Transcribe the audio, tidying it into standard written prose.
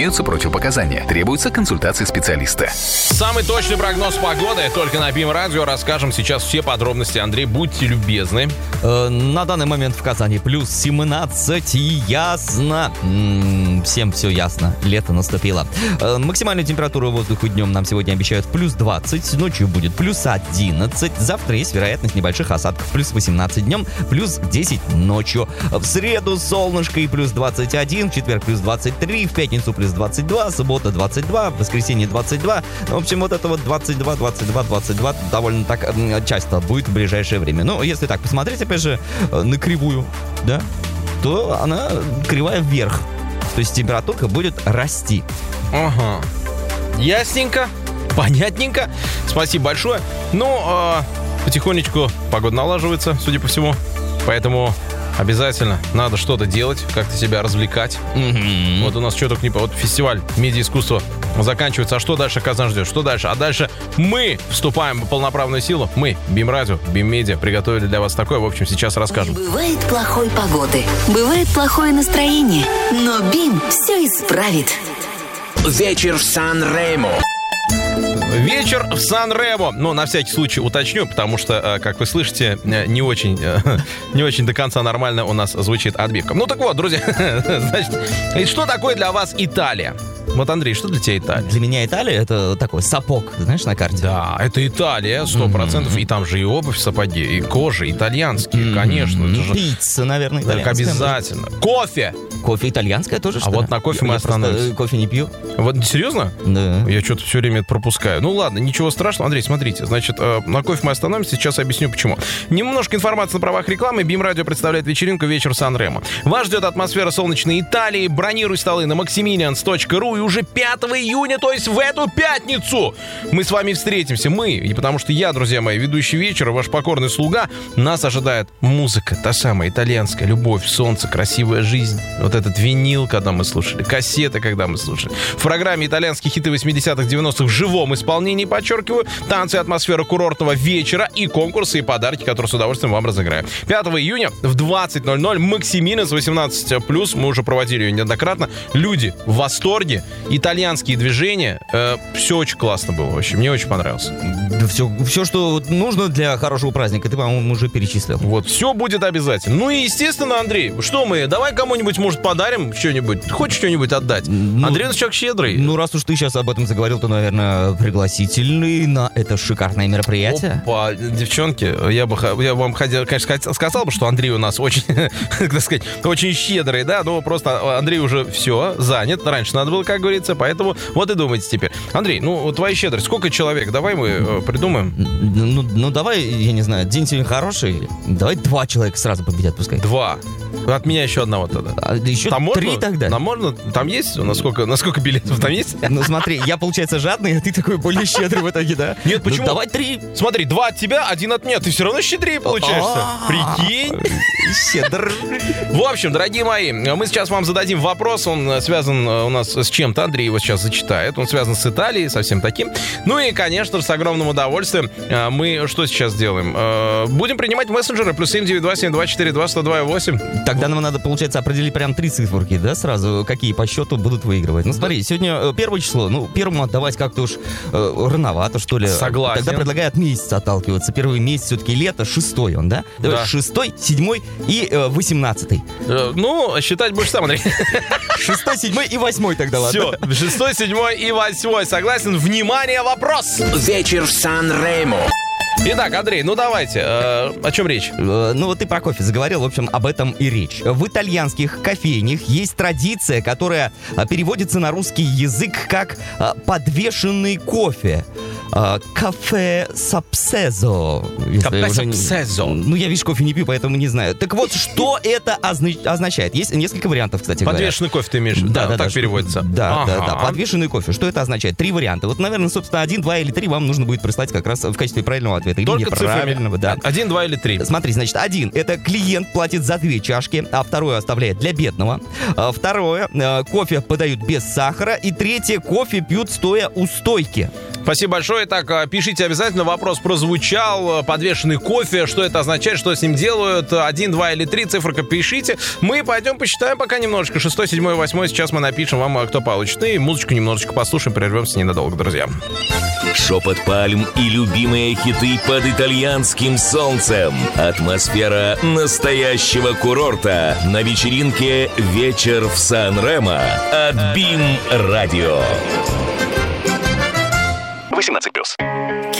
Имеются противопоказания. Требуется консультация специалиста. Самый точный прогноз погоды только на БИМ Радио. Расскажем сейчас все подробности. Андрей, будьте любезны. На данный момент в Казани плюс 17 и ясно. Всем все ясно. Лето наступило. Максимальную температуру воздуха днем нам сегодня обещают плюс 20. Ночью будет плюс 11. Завтра есть вероятность небольших осадков. Плюс 18 днем, плюс 10 ночью. В среду солнышко и плюс 21. В четверг плюс 23. В пятницу плюс 22. Суббота 22. В воскресенье 22. В общем, вот это вот 22 довольно так часто будет в ближайшее время. Но если так посмотреть, опять же, на кривую, да, то она кривая вверх. То есть температура будет расти. Ага. Ясненько, понятненько. Спасибо большое. Ну, потихонечку погода налаживается, судя по всему. Поэтому обязательно надо что-то делать, как-то себя развлекать. Вот у нас что только не... Вот фестиваль медиаискусства заканчивается. А что дальше Казань ждет? Что дальше? А дальше мы вступаем в полноправную силу. Мы, БИМ Радио, БИМ Медиа, приготовили для вас такое. В общем, сейчас расскажем. Бывает плохой погоды, бывает плохое настроение, но БИМ все исправит. Вечер в Сан-Ремо. Вечер в Сан-Ремо. Ну, на всякий случай уточню, потому что, как вы слышите, не очень до конца нормально у нас звучит отбивка. Ну, так вот, друзья, значит, что такое для вас Италия? Вот, Андрей, что для тебя Италия? Для меня Италия — это такой сапог, знаешь, на карте. Да, это Италия, 100%. И там же и обувь, сапоги, и кожа итальянские, конечно. Это же... Пицца, наверное, итальянская. Так, обязательно. Может. Кофе! Кофе итальянское тоже, что ли? А вот на кофе мы остановимся. Кофе не пью. Вот, серьезно? Да. Я что-то все время это пропускаю. Ну ладно, ничего страшного. Андрей, смотрите, значит, на кофе мы остановимся, сейчас объясню почему. Немножко информации на правах рекламы. БИМ Радио представляет вечеринку «Вечер в Сан-Ремо». Вас ждет атмосфера солнечной Италии. Бронируй столы на maximilians.ru. И уже 5 июня, то есть в эту пятницу, мы с вами встретимся. И потому что я, друзья мои, ведущий вечера, ваш покорный слуга, нас ожидает музыка, та самая итальянская, любовь, солнце, красивая жизнь. Вот этот винил, когда мы слушали, кассеты, когда мы слушали. В программе итальянские хиты 80-х, 90-х в живом исполнении, подчеркиваю, танцы, атмосфера курортного вечера и конкурсы и подарки, которые с удовольствием вам разыграем. 5 июня в 20:00 Максимилианс 18+. Мы уже проводили ее неоднократно. Люди в восторге. Итальянские движения. Все очень классно было. В общем, мне очень понравилось. Да все, что нужно для хорошего праздника, ты, по-моему, уже перечислил. Вот, все будет обязательно. Ну и, естественно, Андрей, что мы, давай кому-нибудь, может, подарим что-нибудь? Хочешь что-нибудь отдать? Андрей у нас человек щедрый. Ну, раз уж ты сейчас об этом заговорил, то, наверное, пригласительный на это шикарное мероприятие. Опа, девчонки, я вам хотел, конечно, сказал бы, что Андрей у нас очень, так сказать, очень щедрый, да, но просто Андрей уже все занят. Раньше надо было, как говорится, поэтому вот и думайте теперь. Андрей, ну, твоя щедрость, сколько человек? Давай мы придумаем. Ну, давай, я не знаю, день сегодня хороший. Давай 2 человека сразу победят, пускай. 2. От меня еще одного тогда. Еще там 3 можно? Тогда. Там можно? Там есть? Насколько билетов там есть? Ну, смотри, я, получается, жадный, а ты такой более щедрый в итоге, да? Нет, почему? Ну, давай 3. Смотри, 2 от тебя, 1 от меня. Ты все равно щедрее получаешься. Прикинь? Щедр. В общем, дорогие мои, мы сейчас вам зададим вопрос. Он связан у нас с чем-то. Андрей его сейчас зачитает. Он связан с Италией, со всем таким. Ну и, конечно же, с огромным удовольствием мы что сейчас делаем? Будем принимать мессенджеры. +7 9 7 4 2 102 8. Тогда нам надо, получается, определить прям 3 циферки, да, сразу, какие по счету будут выигрывать. Ну, смотри, сегодня 1 число. Ну, первому отдавать как-то уж рановато, что ли. Согласен. Тогда предлагаю от месяца отталкиваться. Первый месяц все-таки лето, 6-й он, да? Давай, да. 6-й, 7-й и 18-й. Ну, считать будешь сам, Андрей. 6-й, 7-й и 8-й тогда, ладно? Все, 6-й, 7-й и 8-й. Согласен? Внимание, вопрос! Вечер в Сан-Ремо. Итак, Андрей, ну давайте, о чем речь? Ну вот ты про кофе заговорил, в общем, об этом и речь. В итальянских кофейнях есть традиция, которая переводится на русский язык как подвешенный кофе. Кафе сапсезо. Кафе сапсезо. Ну, я, видишь, кофе не пью, поэтому не знаю. Так вот, что это означает? Есть несколько вариантов, кстати говоря. Подвешенный кофе ты имеешь? Да, так переводится. Да. Подвешенный кофе. Что это означает? 3 варианта. Вот, наверное, собственно, 1, 2 или 3 вам нужно будет прислать как раз в качестве правильного ответа. Или только неправильного, цифрами. Да. 1, 2 или 3. Смотри, значит, 1 это клиент платит за 2 чашки, а 2 оставляет для бедного. 2 кофе подают без сахара. И 3 кофе пьют стоя у стойки. Спасибо большое. Так, пишите обязательно. Вопрос прозвучал. Подвешенный кофе. Что это означает? Что с ним делают? 1, 2 или 3. Циферка пишите. Мы пойдем посчитаем пока немножечко. 6, 7, 8. Сейчас мы напишем вам, кто получит. И музычку немножечко послушаем. Прервемся ненадолго, друзья. Шепот пальм и любимые хиты под итальянским солнцем. Атмосфера настоящего курорта на вечеринке «Вечер в Сан-Ремо» от БИМ Радио. 18+.